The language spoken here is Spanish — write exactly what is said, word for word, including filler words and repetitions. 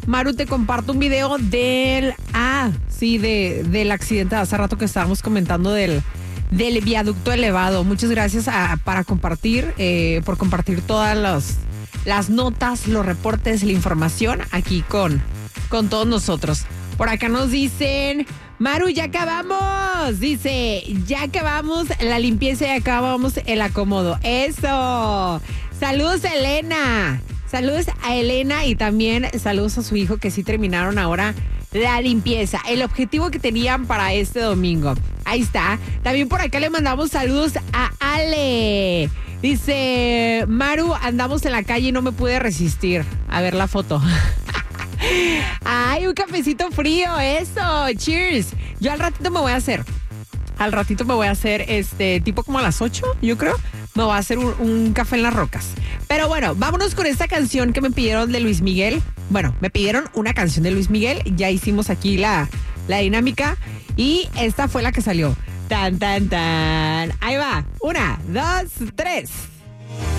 Maru, te comparto un video del, ah, sí, de, del accidente de hace rato que estábamos comentando del, del viaducto elevado. Muchas gracias a, para compartir, eh, por compartir todas las, las notas, los reportes, la información aquí con, con todos nosotros. Por acá nos dicen, Maru, ya acabamos. Dice, ya acabamos la limpieza y acabamos el acomodo. Eso. Saludos, Elena. Saludos a Elena y también saludos a su hijo que sí terminaron ahora la limpieza. El objetivo que tenían para este domingo. Ahí está. También por acá le mandamos saludos a Ale. Dice, Maru, andamos en la calle y no me pude resistir a ver la foto. Ay, un cafecito frío, eso. Cheers. Yo al ratito me voy a hacer. Al ratito me voy a hacer, este, tipo como a las ocho, yo creo. Me voy a hacer un, un café en las rocas. Pero bueno, vámonos con esta canción que me pidieron de Luis Miguel. Bueno, me pidieron una canción de Luis Miguel. Ya hicimos aquí la, la dinámica. Y esta fue la que salió. Tan, tan, tan. Ahí va. Una, dos, tres.